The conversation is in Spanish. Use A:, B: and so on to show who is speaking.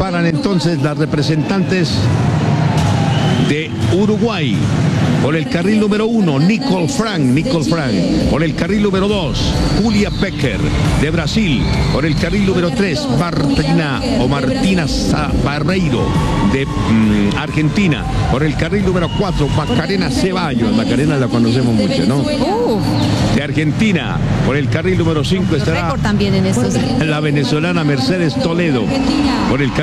A: preparan entonces las representantes de Uruguay. Por el carril número 1, Nicole Frank. Por el carril número 2, Julia Becker, de Brasil. Por el carril número 3, Martina Barreiro, de Argentina. Por el carril número 4, Macarena Ceballos. Macarena la conocemos mucho, ¿no? De Argentina. Por el carril número 5 estará
B: también en estos.
A: la venezolana Mercedes Toledo. Por el